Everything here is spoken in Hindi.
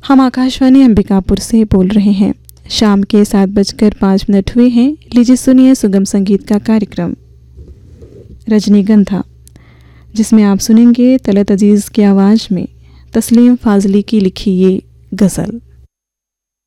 हम आकाशवाणी अंबिकापुर से बोल रहे हैं। शाम के 7:05 हुए हैं। लीजिए सुनिए सुगम संगीत का कार्यक्रम रजनीगंधा, जिसमें आप सुनेंगे तलत अजीज़ की आवाज़ में तस्लीम फाजली की लिखी ये गज़ल।